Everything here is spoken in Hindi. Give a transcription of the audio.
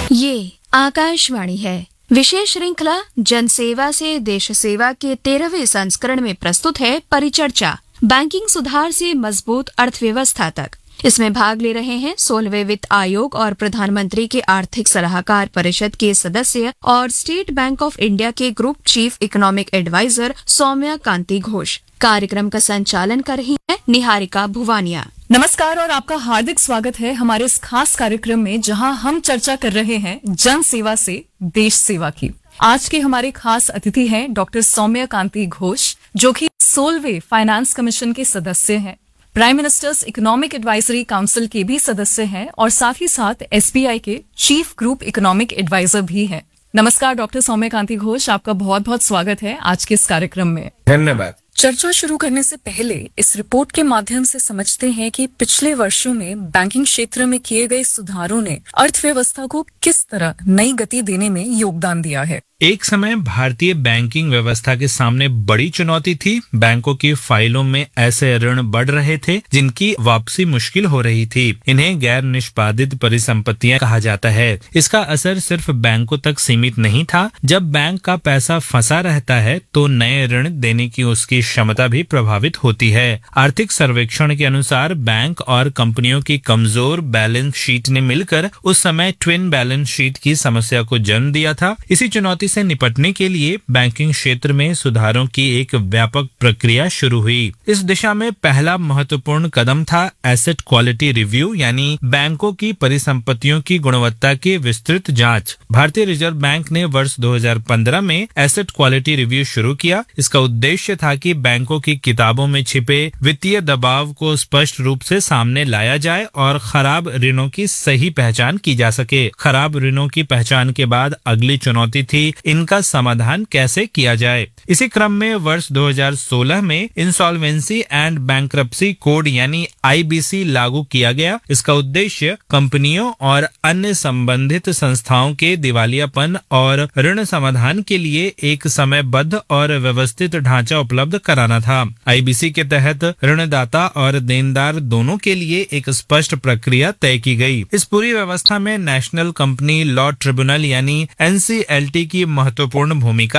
ये आकाशवाणी है। विशेष श्रृंखला जन सेवा से देश सेवा के 13वें संस्करण में प्रस्तुत है परिचर्चा, बैंकिंग सुधार से मजबूत अर्थव्यवस्था तक। इसमें भाग ले रहे हैं 16वें वित्त आयोग और प्रधानमंत्री के आर्थिक सलाहकार परिषद के सदस्य और स्टेट बैंक ऑफ इंडिया के group chief economic adviser Saumya कांति घोष। कार्यक्रम का संचालन कर रही है निहारिका भुवानिया। नमस्कार और आपका हार्दिक स्वागत है हमारे इस खास कार्यक्रम में, जहां हम चर्चा कर रहे हैं जन सेवा से देश सेवा की। आज के हमारे खास अतिथि हैं डॉक्टर सौम्या कांति घोष, जो कि 16वें फाइनेंस कमीशन के सदस्य हैं, prime ministers economic advisory council के भी सदस्य हैं और साथ ही साथ एसबीआई के चीफ ग्रुप इकोनॉमिक एडवाइजर भी हैं। नमस्कार डॉक्टर सौम्या कांति घोष, आपका बहुत बहुत स्वागत है आज के इस कार्यक्रम में। धन्यवाद। चर्चा शुरू करने से पहले इस रिपोर्ट के माध्यम से समझते हैं कि पिछले वर्षों में बैंकिंग क्षेत्र में किए गए सुधारों ने अर्थव्यवस्था को किस तरह नई गति देने में योगदान दिया है। एक समय भारतीय बैंकिंग व्यवस्था के सामने बड़ी चुनौती थी। बैंकों की फाइलों में ऐसे ऋण बढ़ रहे थे जिनकी वापसी मुश्किल हो रही थी। इन्हें गैर निष्पादित परिसंपत्तियां कहा जाता है। इसका असर सिर्फ बैंकों तक सीमित नहीं था। जब बैंक का पैसा फंसा रहता है तो नए ऋण देने की उसकी क्षमता भी प्रभावित होती है। आर्थिक सर्वेक्षण के अनुसार बैंक और कंपनियों की कमजोर बैलेंस शीट ने मिलकर उस समय ट्विन बैलेंस शीट की समस्या को जन्म दिया था। इसी चुनौती से निपटने के लिए बैंकिंग क्षेत्र में सुधारों की एक व्यापक प्रक्रिया शुरू हुई। इस दिशा में पहला महत्वपूर्ण कदम था एसेट क्वालिटी रिव्यू, यानी बैंकों की परिसंपत्तियों की गुणवत्ता की विस्तृत जांच। भारतीय रिजर्व बैंक ने वर्ष 2015 में एसेट क्वालिटी रिव्यू शुरू किया। इसका उद्देश्य था कि बैंकों की किताबों में छिपे वित्तीय दबाव को स्पष्ट रूप से सामने लाया जाए और खराब ऋणों की सही पहचान की जा सके। खराब ऋणों की पहचान के बाद अगली चुनौती थी इनका समाधान कैसे किया जाए। इसी क्रम में वर्ष 2016 में इंसॉल्वेंसी एंड बैंक्रप्सी कोड यानी आईबीसी लागू किया गया। इसका उद्देश्य कंपनियों और अन्य संबंधित संस्थाओं के दिवालियापन और ऋण समाधान के लिए एक समयबद्ध और व्यवस्थित ढांचा उपलब्ध कराना था। आईबीसी के तहत ऋणदाता और देनदार दोनों के लिए एक स्पष्ट प्रक्रिया तय की गई। इस पूरी व्यवस्था में नेशनल कंपनी लॉ ट्रिब्यूनल यानी एनसीएलटी की महत्वपूर्ण भूमिका